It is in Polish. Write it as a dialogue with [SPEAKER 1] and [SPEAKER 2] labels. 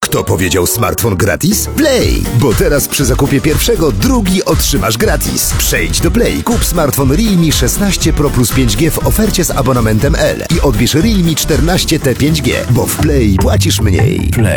[SPEAKER 1] Kto powiedział smartfon gratis? Play! Bo teraz przy zakupie pierwszego drugi otrzymasz gratis. Przejdź do Play, kup smartfon Realme 16 Pro plus 5G w ofercie z abonamentem L i odbierz Realme 14T 5G, bo w Play płacisz mniej.